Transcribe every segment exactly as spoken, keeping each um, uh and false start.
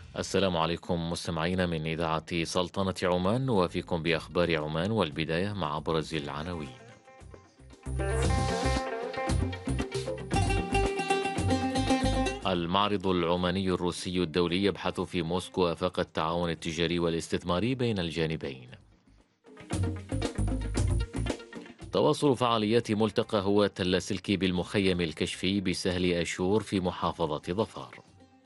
السلام عليكم مستمعينا من إذاعة سلطنة عمان، نوافيكم بأخبار عمان، والبداية مع أبرز العناوين. المعرض العماني الروسي الدولي يبحث في موسكو آفاق التعاون التجاري والاستثماري بين الجانبين. تواصل فعاليات ملتقى هو اللاسلكي بالمخيم الكشفي بسهل أشور في محافظة ظفار.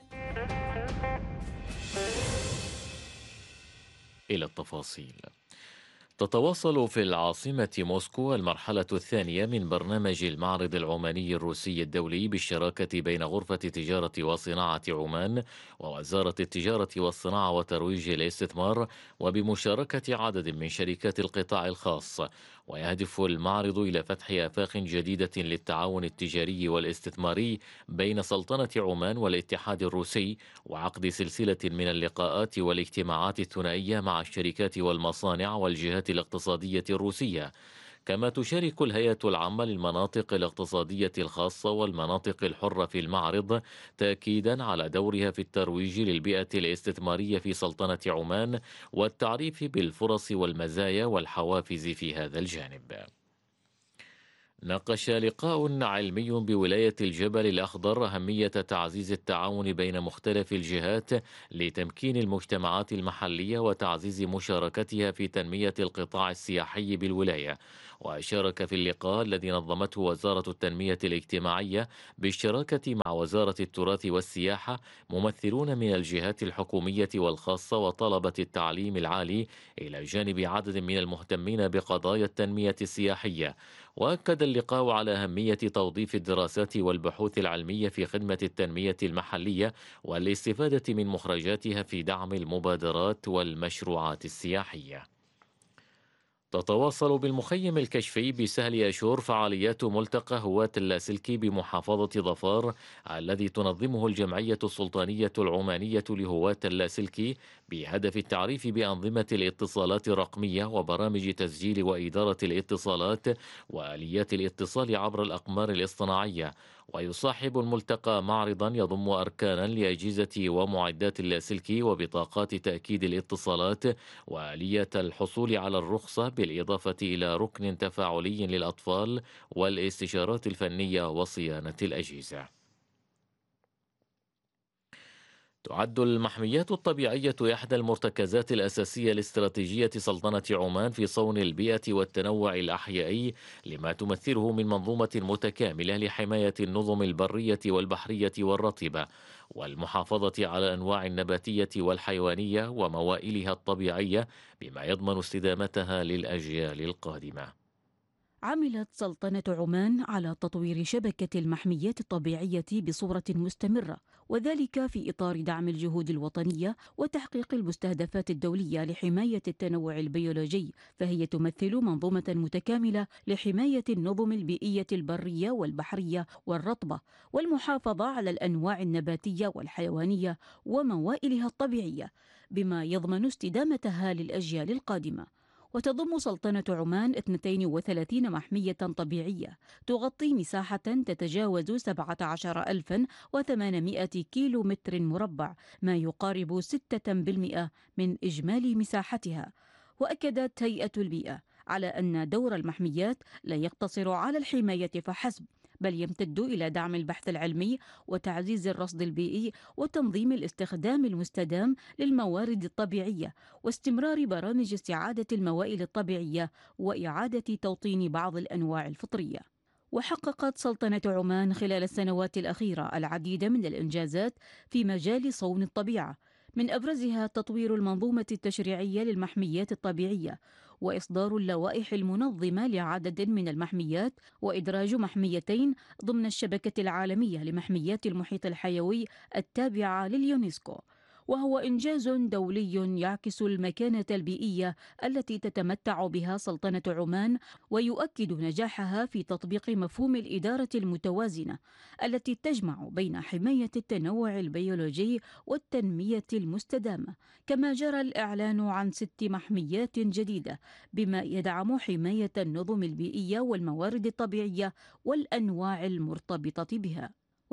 إلى التفاصيل. تتواصل في العاصمة موسكو المرحلة الثانية من برنامج المعرض العماني الروسي الدولي بالشراكة بين غرفة تجارة وصناعة عمان ووزارة التجارة والصناعة وترويج الاستثمار، وبمشاركة عدد من شركات القطاع الخاص. ويهدف المعرض إلى فتح آفاق جديدة للتعاون التجاري والاستثماري بين سلطنة عمان والاتحاد الروسي، وعقد سلسلة من اللقاءات والاجتماعات الثنائية مع الشركات والمصانع والجهات الاقتصادية الروسية. كما تشارك الهيئة العامة للمناطق الاقتصادية الخاصة والمناطق الحرة في المعرض، تأكيدا على دورها في الترويج للبيئة الاستثمارية في سلطنة عمان والتعريف بالفرص والمزايا والحوافز في هذا الجانب. ناقش لقاء علمي بولاية الجبل الأخضر أهمية تعزيز التعاون بين مختلف الجهات لتمكين المجتمعات المحلية وتعزيز مشاركتها في تنمية القطاع السياحي بالولاية. وشارك في اللقاء الذي نظمته وزارة التنمية الاجتماعية بالشراكة مع وزارة التراث والسياحة ممثلون من الجهات الحكومية والخاصة وطلبة التعليم العالي، إلى جانب عدد من المهتمين بقضايا التنمية السياحية. وأكد اللقاء على أهمية توظيف الدراسات والبحوث العلمية في خدمة التنمية المحلية والاستفادة من مخرجاتها في دعم المبادرات والمشروعات السياحية. تتواصل بالمخيم الكشفي بسهل أشور فعاليات ملتقى هواة اللاسلكي بمحافظة ظفار، الذي تنظمه الجمعية السلطانية العمانية لهواة اللاسلكي، بهدف التعريف بأنظمة الاتصالات الرقمية وبرامج تسجيل وإدارة الاتصالات وآليات الاتصال عبر الأقمار الاصطناعية. ويصاحب الملتقى معرضا يضم أركانا لأجهزة ومعدات اللاسلكي وبطاقات تأكيد الاتصالات وآلية الحصول على الرخصة، بالإضافة إلى ركن تفاعلي للأطفال والاستشارات الفنية وصيانة الأجهزة. تعد المحميات الطبيعية إحدى المرتكزات الأساسية لاستراتيجية سلطنة عمان في صون البيئة والتنوع الأحيائي، لما تمثله من منظومة متكاملة لحماية النظم البرية والبحرية والرطبة، والمحافظة على أنواع النباتية والحيوانية وموائلها الطبيعية، بما يضمن استدامتها للأجيال القادمة. عملت سلطنة عمان على تطوير شبكة المحميات الطبيعية بصورة مستمرة، وذلك في إطار دعم الجهود الوطنية وتحقيق المستهدفات الدولية لحماية التنوع البيولوجي. فهي تمثل منظومة متكاملة لحماية النظم البيئية البرية والبحرية والرطبة، والمحافظة على الأنواع النباتية والحيوانية وموائلها الطبيعية، بما يضمن استدامتها للأجيال القادمة. وتضم سلطنة عمان اثنتين وثلاثين محمية طبيعية تغطي مساحة تتجاوز سبعة عشر ألفا وثمانمائة كيلو متر مربع، ما يقارب ستة بالمئة من إجمالي مساحتها. وأكدت هيئة البيئة على أن دور المحميات لا يقتصر على الحماية فحسب، بل يمتد إلى دعم البحث العلمي وتعزيز الرصد البيئي وتنظيم الاستخدام المستدام للموارد الطبيعية، واستمرار برامج استعادة الموائل الطبيعية وإعادة توطين بعض الأنواع الفطرية. وحققت سلطنة عمان خلال السنوات الأخيرة العديد من الإنجازات في مجال صون الطبيعة، من أبرزها تطوير المنظومة التشريعية للمحميات الطبيعية، وإصدار اللوائح المنظمة لعدد من المحميات، وإدراج محميتين ضمن الشبكة العالمية لمحميات المحيط الحيوي التابعة لليونسكو. وهو إنجاز دولي يعكس المكانة البيئية التي تتمتع بها سلطنة عمان، ويؤكد نجاحها في تطبيق مفهوم الإدارة المتوازنة التي تجمع بين حماية التنوع البيولوجي والتنمية المستدامة. كما جرى الإعلان عن ست محميات جديدة، بما يدعم حماية النظم البيئية والموارد الطبيعية والأنواع المرتبطة بها.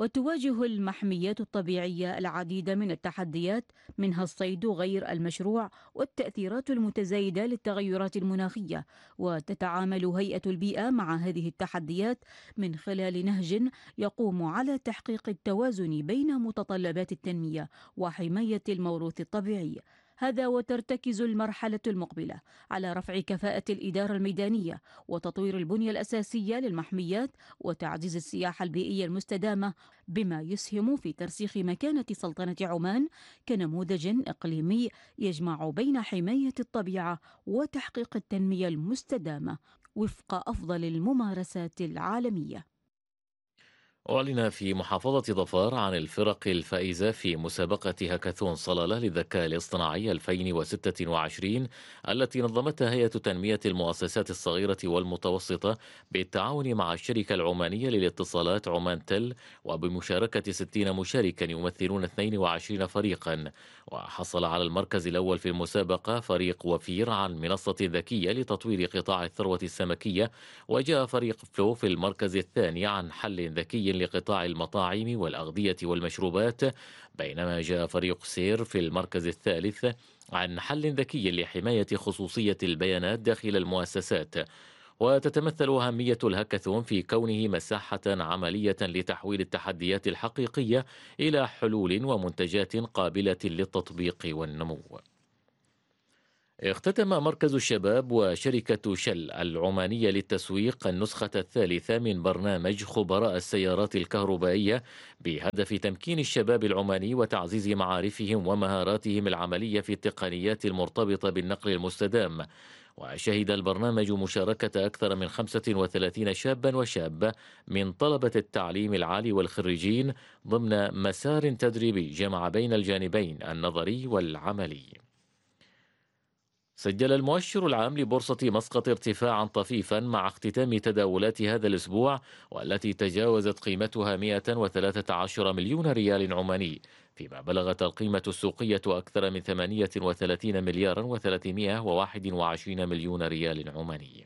وتواجه المحميات الطبيعية العديد من التحديات، منها الصيد غير المشروع والتأثيرات المتزايدة للتغيرات المناخية. وتتعامل هيئة البيئة مع هذه التحديات من خلال نهج يقوم على تحقيق التوازن بين متطلبات التنمية وحماية الموروث الطبيعي. هذا وترتكز المرحلة المقبلة على رفع كفاءة الإدارة الميدانية وتطوير البنية الأساسية للمحميات وتعزيز السياحة البيئية المستدامة، بما يسهم في ترسيخ مكانة سلطنة عمان كنموذج إقليمي يجمع بين حماية الطبيعة وتحقيق التنمية المستدامة وفق أفضل الممارسات العالمية. أعلن في محافظة ظفار عن الفرق الفائزة في مسابقة هاكاثون صلالة للذكاء الاصطناعي ألفين وستة وعشرين التي نظمتها هيئة تنمية المؤسسات الصغيرة والمتوسطة بالتعاون مع الشركة العمانية للاتصالات عمان تل، وبمشاركة ستين مشاركا يمثلون اثنين وعشرين فريقا. وحصل على المركز الأول في المسابقة فريق وفير عن منصة ذكية لتطوير قطاع الثروة السمكية، وجاء فريق فلو في المركز الثاني عن حل ذكي لقطاع المطاعم والأغذية والمشروبات، بينما جاء فريق سير في المركز الثالث عن حل ذكي لحماية خصوصية البيانات داخل المؤسسات. وتتمثل أهمية الهاكاثون في كونه مساحة عملية لتحويل التحديات الحقيقية إلى حلول ومنتجات قابلة للتطبيق والنمو. اختتم مركز الشباب وشركة شل العمانية للتسويق النسخة الثالثة من برنامج خبراء السيارات الكهربائية بهدف تمكين الشباب العماني وتعزيز معارفهم ومهاراتهم العملية في التقنيات المرتبطة بالنقل المستدام. وشهد البرنامج مشاركة أكثر من خمسة وثلاثين شابا وشابة من طلبة التعليم العالي والخريجين ضمن مسار تدريبي جمع بين الجانبين النظري والعملي. سجل المؤشر العام لبورصة مسقط ارتفاعا طفيفا مع اختتام تداولات هذا الأسبوع، والتي تجاوزت قيمتها مئة وثلاثة عشر مليون ريال عماني، فيما بلغت القيمة السوقية أكثر من ثمانية وثلاثين مليارا وثلاثمئة وواحد وعشرين مليون ريال عماني.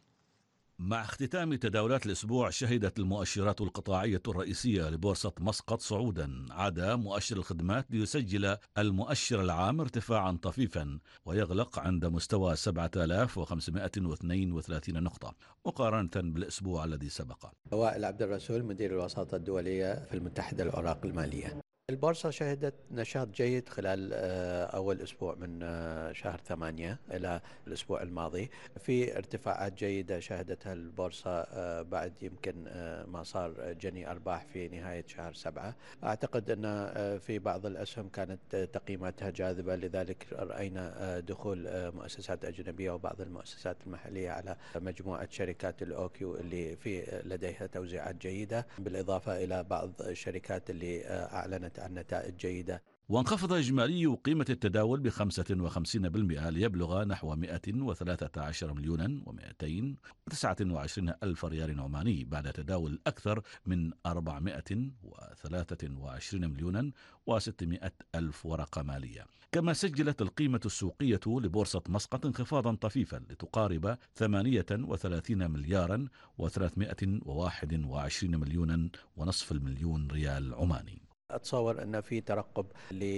مع اختتام تداولات الأسبوع، شهدت المؤشرات القطاعية الرئيسية لبورصة مسقط صعودا. عاد مؤشر الخدمات ليسجل المؤشر العام ارتفاعا طفيفا ويغلق عند مستوى سبعة آلاف وخمسمئة واثنين وثلاثين نقطة مقارنة بالأسبوع الذي سبق. وائل عبد الرسول مدير الوساطة الدولية في المتحدة الأوراق المالية. البورصة شهدت نشاط جيد خلال أول أسبوع من شهر ثمانية إلى الأسبوع الماضي، في ارتفاعات جيدة شهدتها البورصة بعد يمكن ما صار جني أرباح في نهاية شهر سبعة. أعتقد أن في بعض الأسهم كانت تقييماتها جاذبة، لذلك رأينا دخول مؤسسات أجنبية وبعض المؤسسات المحلية على مجموعة شركات الأوكيو اللي في لديها توزيعات جيدة، بالإضافة إلى بعض الشركات اللي أعلنت عن نتائج جيدة. وانخفض إجمالي قيمة التداول بخمسة وخمسين بالمئة ليبلغ نحو مئة وثلاثة عشر مليونا ومئتين وتسعة وعشرين ألف ريال عماني، بعد تداول أكثر من أربعمئة وثلاثة وعشرين مليونا وستمئة ألف ورقة مالية. كما سجلت القيمة السوقية لبورصة مسقط انخفاضا طفيفا لتقارب ثمانية وثلاثين مليارا وثلاثمئة وواحد وعشرين مليونا ونصف المليون ريال عماني. أتصور أن في ترقب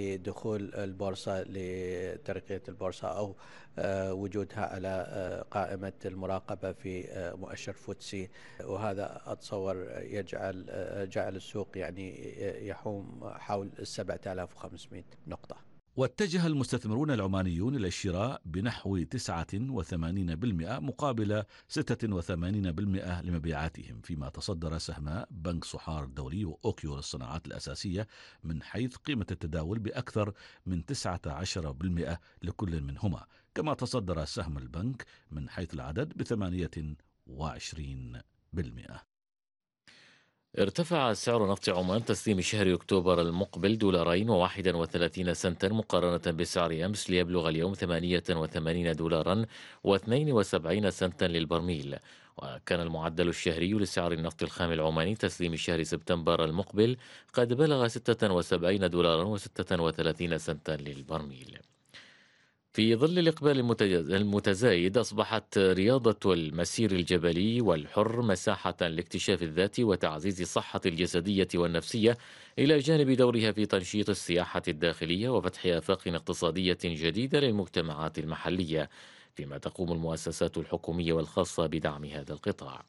لدخول البورصة لترقية البورصة أو وجودها على قائمة المراقبة في مؤشر فوتسي، وهذا أتصور يجعل جعل السوق يعني يحوم حول سبعة آلاف وخمسمئة نقطة. واتجه المستثمرون العمانيون إلى الشراء بنحو تسعة وثمانين بالمئة مقابل ستة وثمانين بالمئة لمبيعاتهم، فيما تصدر سهم بنك صحار الدولي وأوكيو للصناعات الأساسية من حيث قيمة التداول بأكثر من تسعة عشر بالمئة لكل منهما. كما تصدر سهم البنك من حيث العدد بثمانية وعشرين بالمئة. ارتفع سعر نفط عمان تسليم شهر أكتوبر المقبل دولارين وواحد وثلاثين سنتا مقارنة بسعر أمس، ليبلغ اليوم ثمانية وثمانين دولارا واثنين وسبعين سنتا للبرميل. وكان المعدل الشهري لسعر النفط الخام العماني تسليم شهر سبتمبر المقبل قد بلغ ستة وسبعين دولارا وستة وثلاثين سنتا للبرميل. في ظل الإقبال المتج- المتزايد، أصبحت رياضة المسير الجبلي والحر مساحة لاكتشاف الذات وتعزيز الصحة الجسدية والنفسية، إلى جانب دورها في تنشيط السياحة الداخلية وفتح آفاق اقتصادية جديدة للمجتمعات المحلية، فيما تقوم المؤسسات الحكومية والخاصة بدعم هذا القطاع.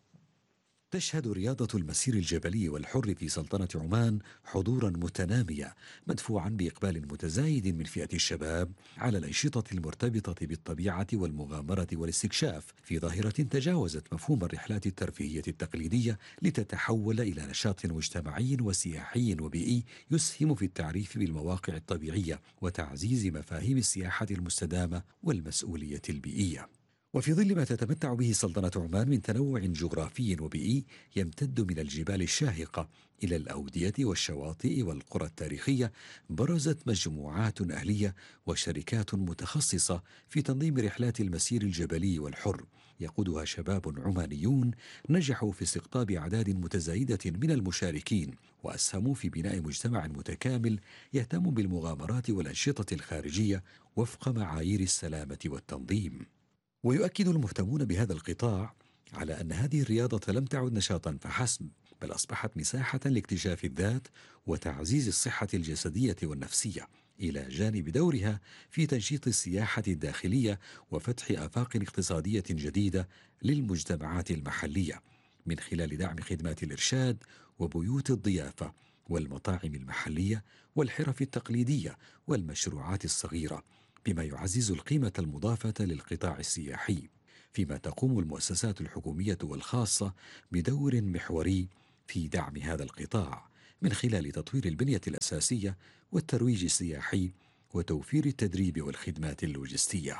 تشهد رياضة المسير الجبلي والحر في سلطنة عمان حضورا متناميا، مدفوعا بإقبال متزايد من فئة الشباب على الأنشطة المرتبطة بالطبيعة والمغامرة والاستكشاف، في ظاهرة تجاوزت مفهوم الرحلات الترفيهية التقليدية لتتحول إلى نشاط مجتمعي وسياحي وبيئي يسهم في التعريف بالمواقع الطبيعية وتعزيز مفاهيم السياحة المستدامة والمسؤولية البيئية. وفي ظل ما تتمتع به سلطنة عمان من تنوع جغرافي وبيئي يمتد من الجبال الشاهقة إلى الأودية والشواطئ والقرى التاريخية، برزت مجموعات أهلية وشركات متخصصة في تنظيم رحلات المسير الجبلي والحر، يقودها شباب عمانيون نجحوا في استقطاب أعداد متزايدة من المشاركين، وأسهموا في بناء مجتمع متكامل يهتم بالمغامرات والأنشطة الخارجية وفق معايير السلامة والتنظيم. ويؤكد المهتمون بهذا القطاع على أن هذه الرياضة لم تعد نشاطا فحسب، بل أصبحت مساحة لاكتشاف الذات وتعزيز الصحة الجسدية والنفسية، إلى جانب دورها في تنشيط السياحة الداخلية وفتح آفاق اقتصادية جديدة للمجتمعات المحلية، من خلال دعم خدمات الإرشاد وبيوت الضيافة والمطاعم المحلية والحرف التقليدية والمشروعات الصغيرة، بما يعزز القيمة المضافة للقطاع السياحي، فيما تقوم المؤسسات الحكومية والخاصة بدور محوري في دعم هذا القطاع من خلال تطوير البنية الأساسية والترويج السياحي وتوفير التدريب والخدمات اللوجستية.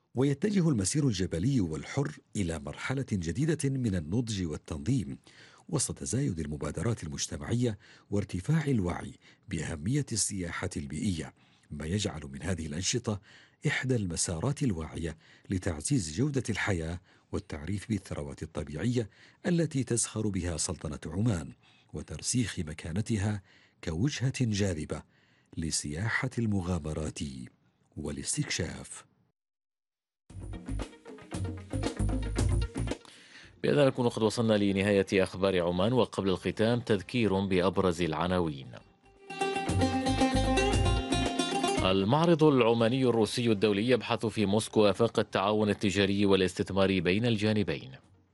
ويتجه المسير الجبلي والحر إلى مرحلة جديدة من النضج والتنظيم وسط تزايد المبادرات المجتمعية وارتفاع الوعي بأهمية السياحة البيئية، ما يجعل من هذه الأنشطة إحدى المسارات الواعية لتعزيز جودة الحياة والتعريف بالثروات الطبيعية التي تزخر بها سلطنة عمان، وترسيخ مكانتها كوجهة جاذبة لسياحة المغامرات والاستكشاف. بهذا نكون قد وصلنا لنهاية أخبار عمان، وقبل الختام تذكير بأبرز العناوين. المعرض العماني الروسي الدولي يبحث في موسكو آفاق التعاون التجاري والاستثماري بين الجانبين.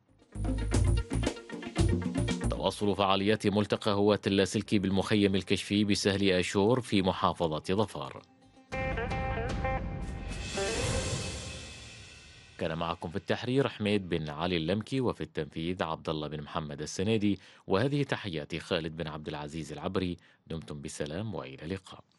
تواصل فعاليات ملتقى هواة اللاسلكي بالمخيم الكشفي بسهل آشور في محافظة ظفار. كان معكم في التحرير حميد بن علي اللمكي، وفي التنفيذ عبد الله بن محمد السنيدي، وهذه تحياتي خالد بن عبد العزيز العبري. دمتم بسلام وإلى اللقاء.